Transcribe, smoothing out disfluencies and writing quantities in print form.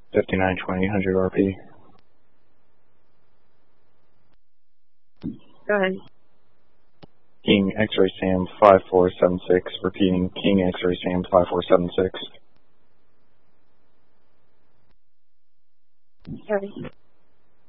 5920, 100 RP. Go ahead. King X-Ray Sam 5476, repeating King X-Ray Sam 5476. Sorry.